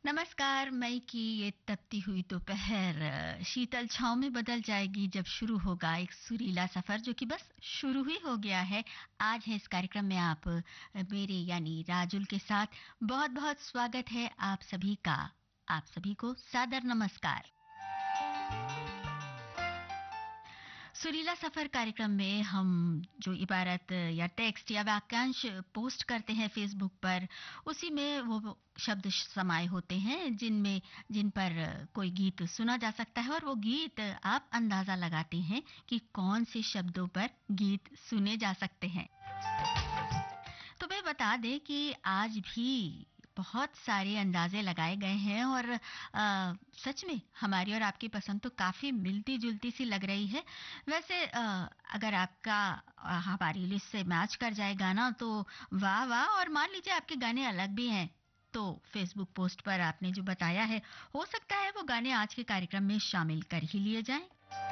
नमस्कार। मई की ये तपती हुई दोपहर शीतल छाँव में बदल जाएगी जब शुरू होगा एक सुरीला सफर जो कि बस शुरू ही हो गया है। आज है इस कार्यक्रम में आप मेरे यानी राजुल के साथ। बहुत-बहुत स्वागत है आप सभी का। आप सभी को सादर नमस्कार। सुरीला सफर कार्यक्रम में हम जो इबारत या टेक्स्ट या वाक्यांश पोस्ट करते हैं फेसबुक पर, उसी में वो शब्द समाये होते हैं जिन पर कोई गीत सुना जा सकता है और वो गीत आप अंदाजा लगाते हैं कि कौन से शब्दों पर गीत सुने जा सकते हैं। तो मैं बता दें कि आज भी बहुत सारे अंदाजे लगाए गए हैं और सच में हमारी और आपकी पसंद तो काफ़ी मिलती-जुलती सी लग रही है। वैसे अगर आपका हमारी लिस्ट से मैच कर जाए गाना तो वाह वाह, और मान लीजिए आपके गाने अलग भी हैं तो फेसबुक पोस्ट पर आपने जो बताया है, हो सकता है वो गाने आज के कार्यक्रम में शामिल कर ही लिए जाएं।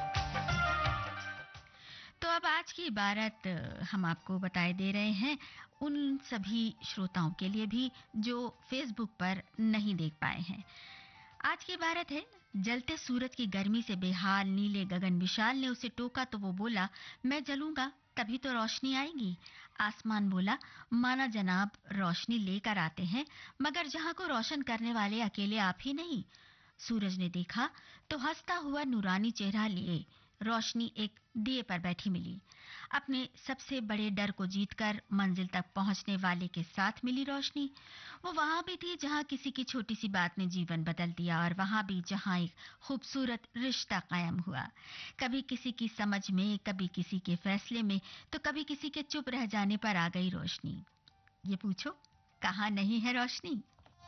तो अब आज की इबारत हम आपको बताए दे रहे हैं उन सभी श्रोताओं के लिए भी जो फेसबुक पर नहीं देख पाए हैं। आज की इबारत है, जलते सूरज की गर्मी से बेहाल नीले गगन विशाल ने उसे टोका तो वो बोला, मैं जलूंगा तभी तो रोशनी आएगी। आसमान बोला, माना जनाब रोशनी लेकर आते हैं, मगर जहां को रोशन करने वाले अकेले आप ही नहीं। सूरज ने देखा तो हंसता हुआ नूरानी चेहरा लिए रोशनी एक दिए पर बैठी मिली। अपने सबसे बड़े डर को जीतकर मंजिल तक पहुंचने वाले के साथ मिली रोशनी। वो वहां भी थी जहां किसी की छोटी सी बात ने जीवन बदल दिया, और वहां भी जहां एक खूबसूरत रिश्ता कायम हुआ। कभी किसी की समझ में, कभी किसी के फैसले में, तो कभी किसी के चुप रह जाने पर आ गई रोशनी। ये पूछो, कहाँ नहीं है रोशनी?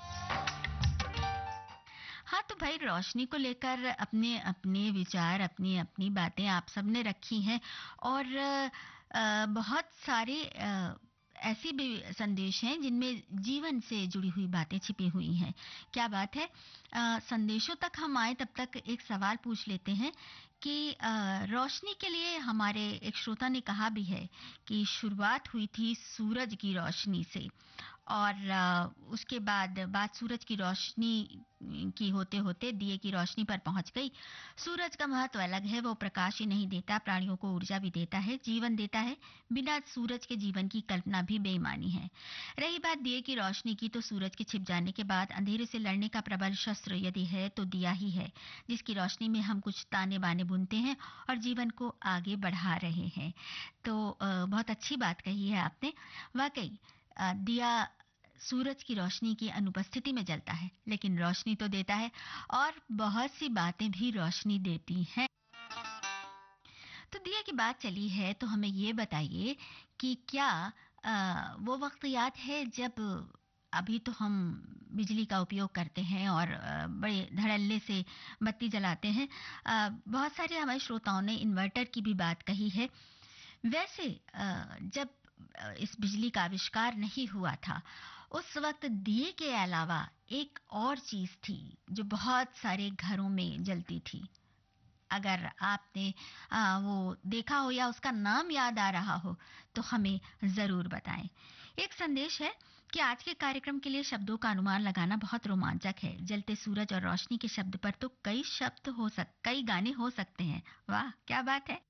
हाँ, तो भाई रोशनी को लेकर अपने अपने विचार, अपनी अपनी बातें आप सबने रखी हैं, और बहुत सारे ऐसे भी संदेश हैं जिनमें जीवन से जुड़ी हुई बातें छिपी हुई हैं। क्या बात है, संदेशों तक हम आए तब तक एक सवाल पूछ लेते हैं कि रोशनी के लिए हमारे एक श्रोता ने कहा भी है कि शुरुआत हुई थी सूरज की रोशनी से, और उसके बाद बात सूरज की रोशनी की होते होते दिए की रोशनी पर पहुंच गई। सूरज का महत्व अलग है, वो प्रकाश ही नहीं देता, प्राणियों को ऊर्जा भी देता है, जीवन देता है। बिना सूरज के जीवन की कल्पना भी बेईमानी है। रही बात दिए की रोशनी की, तो सूरज के छिप जाने के बाद अंधेरे से लड़ने का प्रबल शस्त्र यदि है तो दिया ही है, जिसकी रोशनी में हम कुछ ताने बाने बुनते हैं और जीवन को आगे बढ़ा रहे हैं। तो बहुत अच्छी बात कही है आपने। वाकई दिया सूरज की रोशनी की अनुपस्थिति में जलता है, लेकिन रोशनी तो देता है, और बहुत सी बातें भी रोशनी देती हैं। तो दिया की बात चली है तो हमें ये बताइए कि क्या वो वक्त याद है जब अभी तो हम बिजली का उपयोग करते हैं और बड़े धड़ल्ले से बत्ती जलाते हैं। बहुत सारे हमारे श्रोताओं ने इन्वर्टर की भी बात कही है। वैसे जब इस बिजली का आविष्कार नहीं हुआ था, उस वक्त दिए के अलावा एक और चीज थी जो बहुत सारे घरों में जलती थी। अगर आपने वो देखा हो या उसका नाम याद आ रहा हो तो हमें ज़रूर बताएं। एक संदेश है कि आज के कार्यक्रम के लिए शब्दों का अनुमान लगाना बहुत रोमांचक है। जलते सूरज और रोशनी के शब्द पर तो कई गाने हो सकते हैं। वाह, क्या बात है।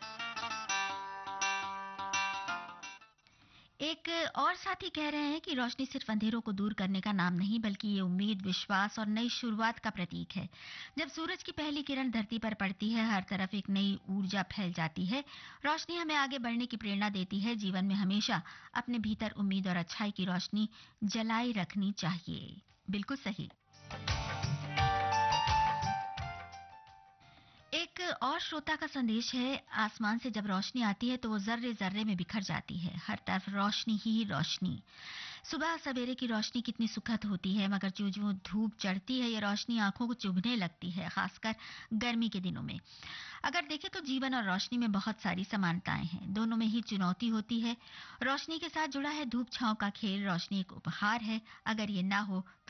एक और साथी कह रहे हैं कि रोशनी सिर्फ अंधेरों को दूर करने का नाम नहीं, बल्कि ये उम्मीद, विश्वास और नई शुरुआत का प्रतीक है। जब सूरज की पहली किरण धरती पर पड़ती है, हर तरफ एक नई ऊर्जा फैल जाती है। रोशनी हमें आगे बढ़ने की प्रेरणा देती है। जीवन में हमेशा अपने भीतर उम्मीद और अच्छाई की रोशनी जलाई रखनी चाहिए। बिल्कुल सही। एक और श्रोता का संदेश है, आसमान से जब रोशनी आती है तो वो जर्रे जर्रे में बिखर जाती है, हर तरफ रोशनी ही रोशनी। सुबह सवेरे की रोशनी कितनी सुखद होती है, मगर जो जो धूप चढ़ती है ये रोशनी आंखों को चुभने लगती है, खासकर गर्मी के दिनों में। अगर देखें तो जीवन और रोशनी में बहुत सारी समानताएं हैं, दोनों में ही चुनौती होती है। रोशनी के साथ जुड़ा है धूप छांव का खेल। रोशनी एक उपहार है, अगर ये ना हो